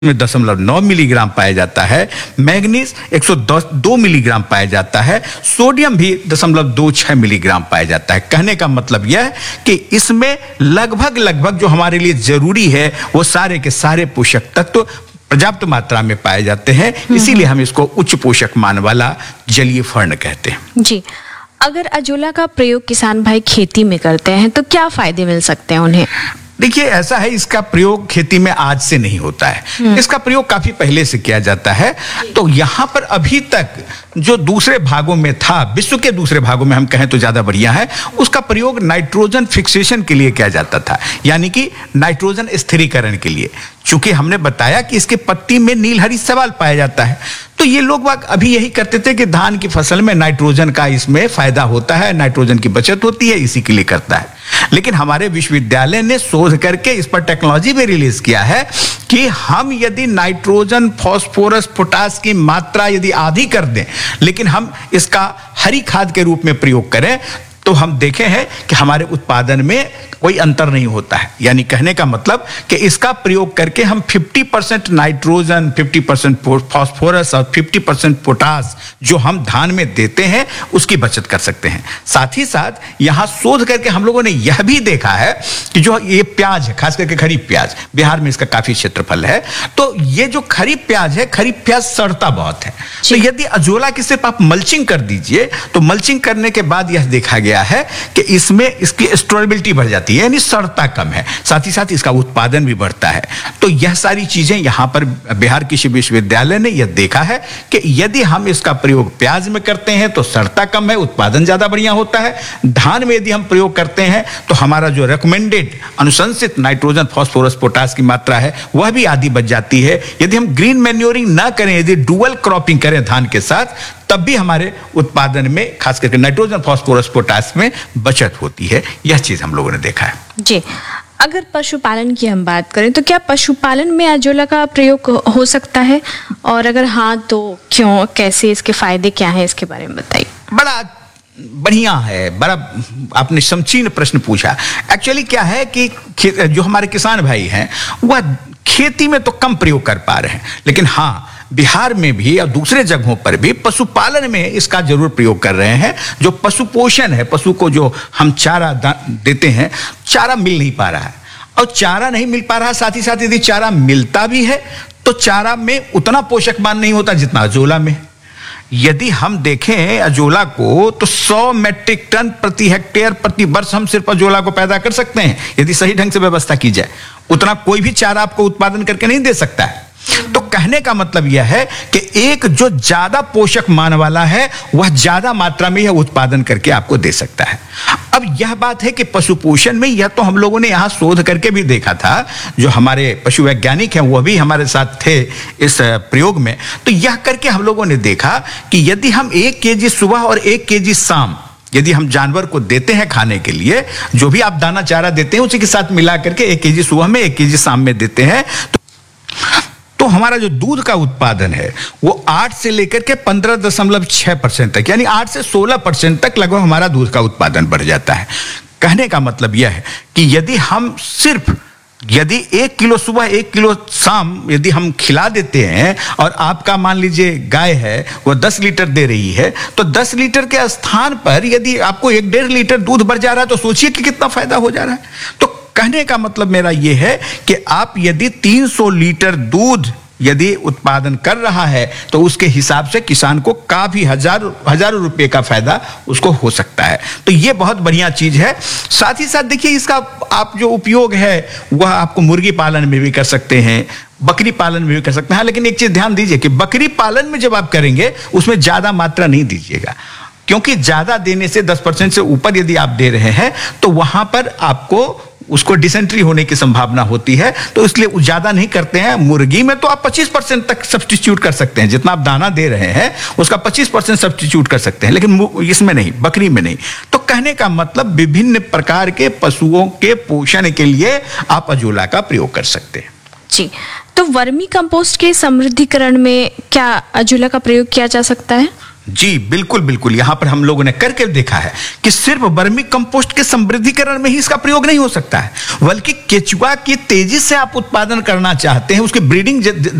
में 0.9 मिलीग्राम पाया जाता है, मैग्नीज 102 मिलीग्राम पाया जाता है, सोडियम भी 0.26 मिलीग्राम पाया जाता है। कहने का मतलब यह है कि इसमें लगभग जो हमारे लिए जरूरी है वो सारे के सारे पोषक तत्व पर्याप्त मात्रा में पाए जाते हैं। इसीलिए हम इसको उच्च पोषक मान वाला जलीय फर्ण कहते हैं। जी, अगर अजोला का प्रयोग किसान भाई खेती में करते हैं तो क्या फायदे मिल सकते हैं उन्हें? देखिए, ऐसा है, इसका प्रयोग खेती में आज से नहीं होता है, इसका प्रयोग काफी पहले से किया जाता है। तो यहाँ पर अभी तक जो दूसरे भागों में था, विश्व के दूसरे भागों में हम कहें तो ज्यादा बढ़िया है, उसका प्रयोग नाइट्रोजन फिक्सेशन के लिए किया जाता था, यानी कि नाइट्रोजन स्थिरीकरण के लिए। चूंकि हमने बताया कि इसके पत्ती में नीलहरी शैवाल पाया जाता है, तो ये लोग अभी यही करते थे कि धान की फसल में नाइट्रोजन का इसमें फायदा होता है, नाइट्रोजन की बचत होती है, इसी के लिए करता है। लेकिन हमारे विश्वविद्यालय ने शोध करके इस पर टेक्नोलॉजी भी रिलीज किया है कि हम यदि नाइट्रोजन, फास्फोरस, पोटास की मात्रा यदि आधी कर दें, लेकिन हम इसका हरी खाद के रूप में प्रयोग करें, तो हम देखे हैं कि हमारे उत्पादन में कोई अंतर नहीं होता है। यानी कहने का मतलब कि इसका प्रयोग करके हम 50% नाइट्रोजन, 50% फास्फोरस और 50% पोटास जो हम धान में देते हैं उसकी बचत कर सकते हैं। साथ ही साथ यहाँ शोध करके हम लोगों ने यह भी देखा है कि जो ये प्याज है, खास करके खरीफ प्याज, बिहार में इसका काफी क्षेत्रफल है, तो ये जो खरीफ प्याज है, खरीफ प्याज सड़ता बहुत है। तो यदि अजोला की सिर्फ आप मल्चिंग कर दीजिए, तो मल्चिंग करने के बाद यह देखा गया है कि इसमें इसकी स्टोरेबिलिटी बढ़ जाती है, यानी सड़ता कम है, साथ ही साथ इसका उत्पादन भी बढ़ता है। तो यह सारी चीजें यहां पर बिहार कृषि विश्वविद्यालय ने यह देखा है कि यदि हम इसका प्रयोग प्याज में करते हैं तो सड़ता कम है, उत्पादन ज्यादा बढ़िया होता है। धान में यदि हम प्रयोग करते हैं तो हमारा जो रिकमेंडेड अनुशंसित नाइट्रोजन, फास्फोरस, पोटास की मात्रा है वह भी आधी बच जाती है। यदि हम ग्रीन मैन्योरिंग ना करें, यदि डुअल क्रॉपिंग करें धान के साथ, तब भी हमारे उत्पादन में खास करके नाइट्रोजन, फास्फोरस, पोटास में बचत होती है। यह चीज हम लोगों ने देखा है। जी, अगर पशुपालन की हम बात करें तो क्या पशुपालन में अजोला का प्रयोग हो सकता है, और अगर हाँ तो क्यों, कैसे, इसके फायदे क्या हैं, इसके बारे में बताइए। बड़ा बढ़िया है, बड़ा आपने समचीन प्रश्न पूछा। एक्चुअली क्या है कि जो हमारे किसान भाई हैं वह खेती में तो कम प्रयोग कर पा रहे हैं, लेकिन हाँ, बिहार में भी और दूसरे जगहों पर भी पशुपालन में इसका जरूर प्रयोग कर रहे हैं। जो पशु पोषण है, पशु को जो हम चारा देते हैं, चारा मिल नहीं पा रहा है, और चारा नहीं मिल पा रहा, साथ ही साथ यदि चारा मिलता भी है तो चारा में उतना पोषक मान नहीं होता जितना अजोला में। यदि हम देखें अजोला को तो 100 मेट्रिक टन प्रति हेक्टेयर प्रति वर्ष हम सिर्फ अजोला को पैदा कर सकते हैं, यदि सही ढंग से व्यवस्था की जाए। उतना कोई भी चारा आपको उत्पादन करके नहीं दे सकता है। तो कहने का मतलब यह है कि एक जो ज्यादा पोषक मान वाला है वह ज्यादा मात्रा में यह उत्पादन करके आपको दे सकता है। अब यह बात है कि पशु पोषण में यह तो हम लोगों ने यहां शोध करके भी देखा था, जो हमारे पशु वैज्ञानिक हैं वह भी हमारे साथ थे इस प्रयोग में। तो यह करके हम लोगों ने देखा कि यदि हम 1 केजी सुबह और 1 केजी शाम यदि हम जानवर को देते हैं खाने के लिए, जो भी आप दाना चारा देते हैं उसी के साथ मिला करके 1 केजी सुबह में 1 केजी शाम में देते हैं, तो हमारा जो दूध का उत्पादन है वो 8 से लेकर के 15.6% तक, यानी 8 से 16% तक लगभग हमारा दूध का उत्पादन बढ़ जाता है। कहने का मतलब यह है कि यदि हम सिर्फ 1 किलो सुबह 1 किलो शाम यदि हम खिला देते हैं, और आपका मान लीजिए गाय है वो 10 लीटर दे रही है, तो 10 लीटर के स्थान पर यदि आपको 1.5 लीटर दूध बढ़ जा रहा है तो सोचिए कि कितना फायदा हो जा रहा है। तो कहने का मतलब मेरा यह है कि आप यदि 300 लीटर दूध यदि उत्पादन कर रहा है तो उसके हिसाब से किसान को काफी हजारों रुपए का फायदा उसको हो सकता है। तो ये बहुत बढ़िया चीज है। साथ ही साथ देखिए, इसका आप जो उपयोग है वह आपको मुर्गी पालन में भी कर सकते हैं, बकरी पालन में भी कर सकते हैं। लेकिन एक चीज ध्यान दीजिए कि बकरी पालन में जब आप करेंगे उसमें ज्यादा मात्रा नहीं दीजिएगा, क्योंकि ज्यादा देने से 10% से ऊपर यदि आप दे रहे हैं तो वहां पर आपको उसको डिसेंट्री होने की संभावना होती है, तो इसलिए ज्यादा नहीं करते हैं। मुर्गी में तो आप 25% तक सब्स्टिट्यूट कर सकते हैं, जितना आप दाना दे रहे हैं उसका 25% सब्स्टिट्यूट कर सकते हैं, लेकिन इसमें नहीं, बकरी में नहीं। तो कहने का मतलब विभिन्न प्रकार के पशुओं के पोषण के लिए आप अजोला का प्रयोग कर सकते हैं। जी, तो वर्मी कंपोस्ट के समृद्धिकरण में क्या अजोला का प्रयोग किया जा सकता है? जी बिल्कुल बिल्कुल, यहां पर हम लोगों ने करके देखा है कि सिर्फ वर्मी कंपोस्ट के समृद्धिकरण में ही इसका प्रयोग नहीं हो सकता है, बल्कि केचुआ की तेजी से आप उत्पादन करना चाहते हैं, उसकी ब्रीडिंग